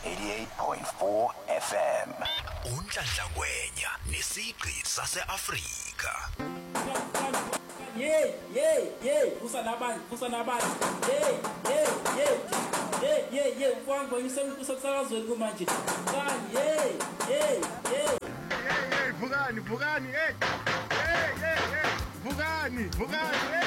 88.4 FM. Unhlanhla Ngwenya nesigqi sase-Afrika. Yeah, kusanabani. Yeah, mfowethu usemsakazweni kumanje. Vukani, hey. Vukani.